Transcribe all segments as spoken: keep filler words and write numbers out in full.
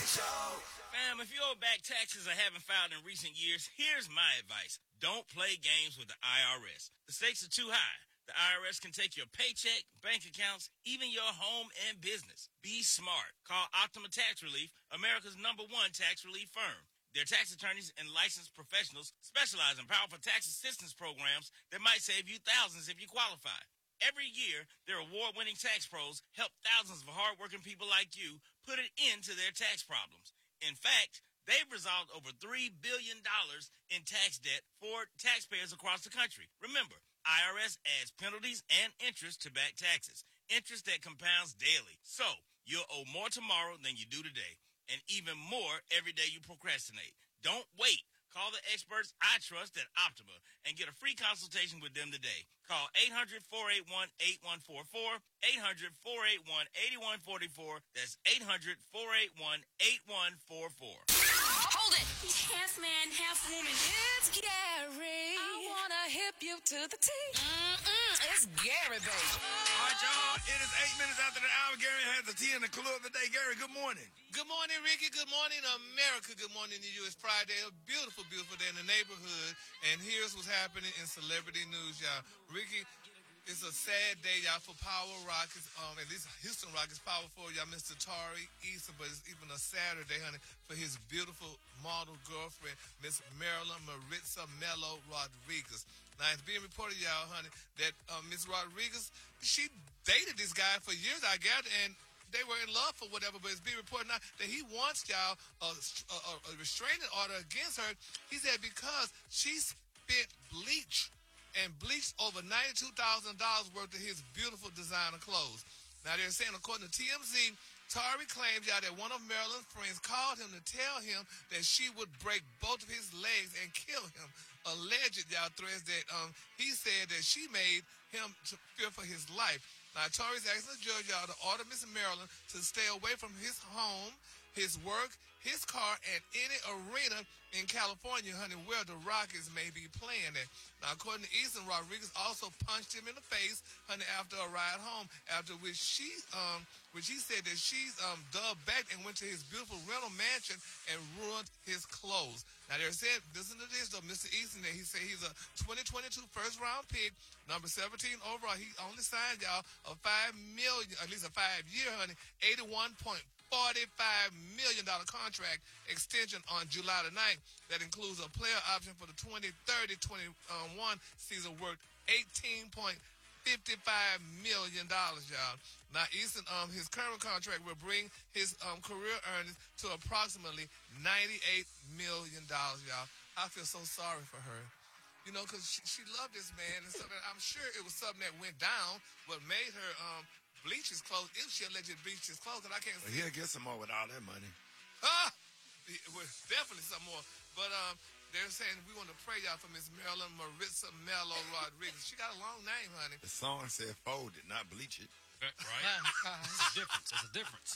Fam, if you owe back taxes or haven't filed in recent years, here's my advice. Don't play games with the I R S. The stakes are too high. The I R S can take your paycheck, bank accounts, even your home and business. Be smart. Call Optima Tax Relief, America's number one tax relief firm. Their tax attorneys and licensed professionals specialize in powerful tax assistance programs that might save you thousands if you qualify. Every year, their award-winning tax pros help thousands of hardworking people like you put an end to their tax problems. In fact, they've resolved over three billion dollars in tax debt for taxpayers across the country. Remember, I R S adds penalties and interest to back taxes, interest that compounds daily. So, you'll owe more tomorrow than you do today, and even more every day you procrastinate. Don't wait. Call the experts I trust at Optima and get a free consultation with them today. Call eight hundred, four eight one, eight one four four, eight hundred, four eight one, eight one four four. That's eight hundred, four eight one, eight one four four. Hold it! He's half man, half woman. It's Gary. I want to hip you to the T. Mm-mm, it's Gary, baby. All right, y'all. It is eight minutes after the hour. Gary has the tea and the clue of the day. Gary, good morning. Good morning, Ricky. Good morning, America. Good morning to you. It's Friday, a beautiful, beautiful day in the neighborhood. And here's what's happening in celebrity news, y'all. Ricky, it's a sad day, y'all, for Power Rockets. Um, at least Houston Rockets Power Forward, y'all, Mister Tari Eason. But it's even a sadder day, honey, for his beautiful model girlfriend, Miss Marilyn Maritza Mello Rodriguez. Now, it's being reported, y'all, honey, that uh, Miss Rodriguez, she dated this guy for years, I gather, and they were in love for whatever, but it's being reported now that he wants, y'all, a, a, a restraining order against her. He said because she spent bleach and bleached over ninety-two thousand dollars worth of his beautiful designer clothes. Now, they're saying, according to T M Z, Tari claims, y'all, that one of Marilyn's friends called him to tell him that she would break both of his legs and kill him. Alleged, y'all, threats that um he said that she made him to fear for his life. Now, Tari's asking the judge, y'all, to order Miss Marilyn to stay away from his home, his work, his car, and any arena in California, honey, where the Rockets may be playing at. Now, according to Eason, Rodriguez also punched him in the face, honey, after a ride home, after which she, um, which he said that she's um, dug back and went to his beautiful rental mansion and ruined his clothes. Now, they're saying, listen to this, though, Mister Eason, that he said he's a twenty twenty-two first-round pick, number seventeen overall. He only signed, y'all, a five million, at least a five-year, honey, eighty-one point forty-five million dollars contract extension on July the ninth. That includes a player option for the twenty thirty twenty-one season worth eighteen point five five million dollars, y'all. Now, Easton, um, his current contract will bring his um, career earnings to approximately ninety-eight million dollars, y'all. I feel so sorry for her. You know, because she, she loved this man and stuff. And I'm sure it was something that went down, what made her um, bleach his clothes, if she allegedly bleached his clothes, and I can't Well, see. he'll get some more with all that money. Ah! Well, definitely some more. But um, they're saying we want to pray, y'all, for Miss Marilyn Maritza Mello Rodriguez. She got a long name, honey. The song said fold it, not bleach it. Right? It's a difference. It's a difference.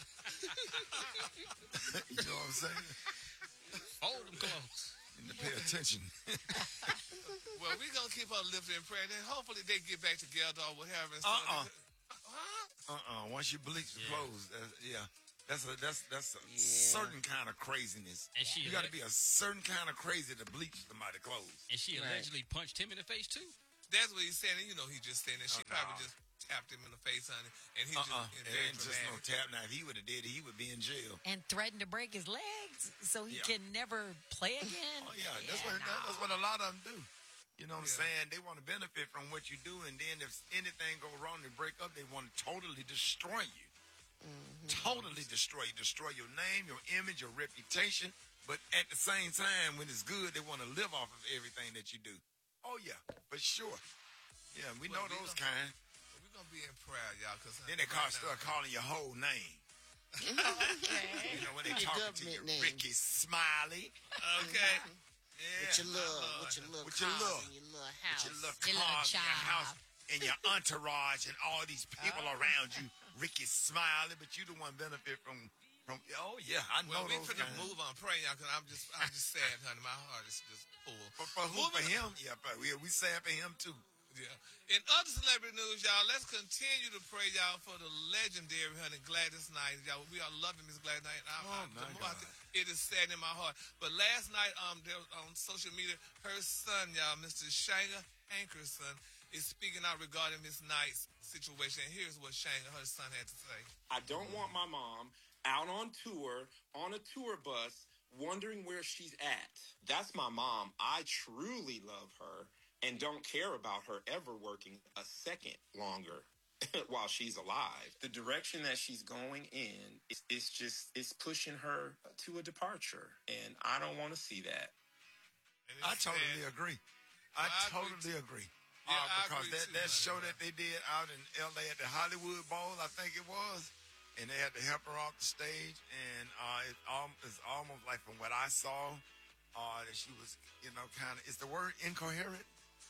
You know what I'm saying? Fold them clothes. You need to pay attention. Well, we're going to keep her lifted in prayer, and then hopefully they get back together or whatever. And Uh-uh. Huh? Uh-uh. Once you bleach the Yeah. clothes, uh, yeah. That's a that's that's a Yeah. certain kind of craziness. And she you got to be a certain kind of crazy to bleach somebody's clothes. And she Right. allegedly punched him in the face too. That's what he's saying. And you know, he just saying that she Uh-uh. probably just tapped him in the face, honey. And he Uh-uh. just, It very ain't just no dramatic. tap. Now, if he would have did it, he would be in jail. And threatened to break his legs so he Yeah. can never play again. Oh, yeah. That's, Yeah, what, no. that- that's what a lot of them do. You know what Yeah. I'm saying? They want to benefit from what you do, and then if anything go wrong, they break up, they want to totally destroy you. Mm-hmm. Totally destroy you. Destroy your name, your image, your reputation. But at the same time, when it's good, they want to live off of everything that you do. Oh, yeah, for sure. Yeah, we Well, know we those gonna- kind. We're going to be in prayer, y'all. Cause Then they right call, now- start calling your whole name. Okay. You know, when they Your talking to you, government name. Ricky Smiley. Okay. Yeah. With your little, Uh, with your little with your cars little- and your little With house. your little Your little cars in your house job. and your entourage and all these people Oh. around you, Ricky Smiley, but you the one benefit from, from oh, yeah, I know Well, we those finna kind. move on praying, y'all, because I'm just, I'm just sad, honey. My heart is just full. For, for who? For Moving- him? Yeah, but we, we sad for him, too. Yeah. In other celebrity news, y'all, let's continue to pray, y'all, for the legendary honey Gladys Knight. Y'all, we are loving Miss Gladys Knight. I, Oh, I, my the more I God. think- it is sad in my heart. But last night, um, there on social media, her son, y'all, Mister Shanga Hankerson, is speaking out regarding Miss Knight's situation. And here's what Shanga, her son, had to say. I don't want my mom out on tour, on a tour bus, wondering where she's at. That's my mom. I truly love her and don't care about her ever working a second longer while she's alive. The direction that she's going in is it's just it's pushing her to a departure, and I don't want to see that. And I it's totally sad. agree. I, Well, I agree totally agree. Yeah, Uh, I because agree that, too, that honey. show that they did out in L A at the Hollywood Bowl, I think it was, and they had to help her off the stage, and uh, it, um, it's almost like from what I saw, uh, that she was, you know, kind of, is the word incoherent?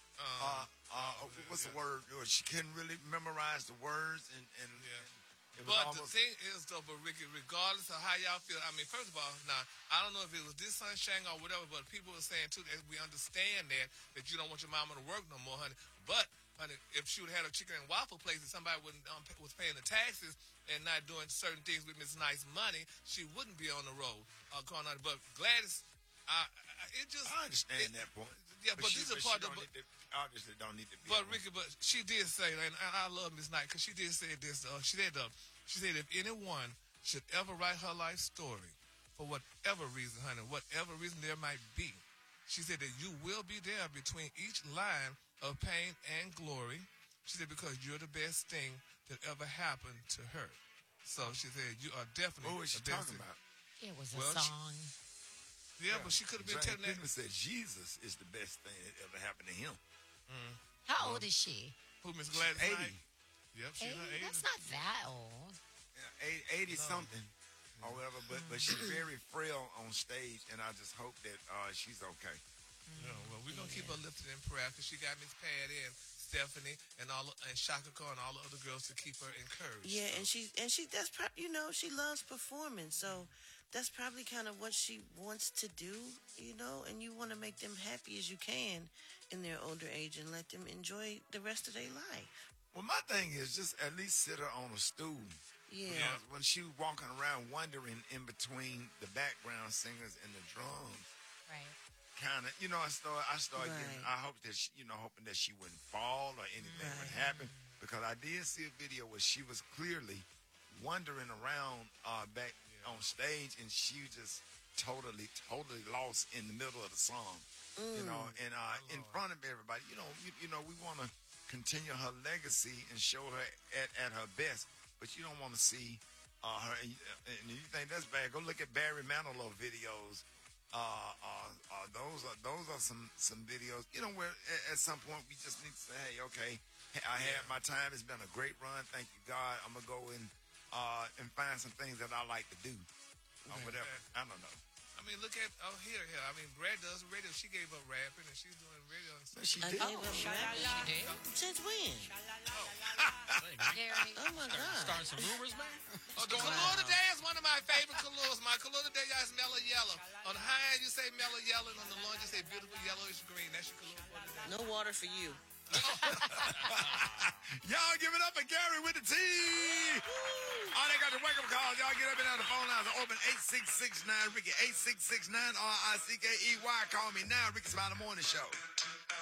Uh, uh, what's the word? She couldn't really memorize the words, and, and, Yeah. and it was But almost, the thing is, though, but Ricky, regardless of how y'all feel, I mean, first of all, now, I don't know if it was this son Shang or whatever, but people were saying, too, that we understand that, that you don't want your mama to work no more, honey. But, honey, if she would have had a chicken and waffle place and somebody wouldn't, um, was paying the taxes and not doing certain things with Miss Knight's money, she wouldn't be on the road. Uh, going on. But Gladys, I, I, it just... I understand it- that point. Yeah, but, she, this is a she part of... don't need to- obviously don't need to be. But on- Ricky, but she did say, and I, I love Miss Knight because she did say this. Uh, she did. Uh, she said, if anyone should ever write her life story, for whatever reason, honey, whatever reason there might be, she said that you will be there between each line of pain and glory. She said because you're the best thing that ever happened to her. So she said you are definitely. What was she the best talking thing. about? It was a Well, she- song. Yeah, but she could have been James telling that. Pittman said Jesus is the best thing that ever happened to him. How old is she? Who Miss Gladys eighty. Knight? Yep, she's in her Eighty? eighties. That's not that old. Yeah, eighty, eighty something or whatever, but but she's very frail on stage, and I just hope that uh, she's okay. Yeah, well, we're gonna keep her lifted in prayer because she got Miss Patty and Stephanie and all and Shaka Khan and all the other girls to keep her encouraged. Yeah, So, and she and she that's probably you know she loves performing, so that's probably kind of what she wants to do, you know. And you want to make them happy as you can in their older age and let them enjoy the rest of their life. Well, my thing is just at least sit her on a stool. Yeah, Because when she was walking around wondering in between the background singers and the drums, Right. kind of, you know, I start, I started getting, Right. I hope that she, you know, hoping that she wouldn't fall or anything would Right. happen, because I did see a video where she was clearly wandering around uh, back on stage, and she was just totally, totally lost in the middle of the song, you know, and uh, in front of everybody. You know, you, you know, we want to continue her legacy and show her at, at her best, but you don't want to see uh, her. And, and you think that's bad? Go look at Barry Manilow videos. Uh, uh, uh, those are those are some some videos. You know, where at, at some point we just need to say, hey, okay, I had my time. It's been a great run. Thank you, God. I'm gonna go and uh, and find some things that I like to do, or whatever. I don't know. I mean, look at oh here, here. I mean, Brad does radio. She gave up rapping and she's doing radio. And But stuff. she I did. gave up rapping. Since when? Gary, Oh my God! Starting some rumors, man. Oh, the Kalua today is one of my favorite Kaluas. My Kalua today is mellow yellow. On the high end, you say mellow yellow, and on the low end, you say beautiful yellowish green. That's your Kalua for today. No water for you. Y'all give it up for Gary with the T. All they got to wake up calls. Y'all get up and down the phone lines are open eight six six nine Ricky eight six six nine R I C K E Y. Call me now. Ricky Smiley Morning Show.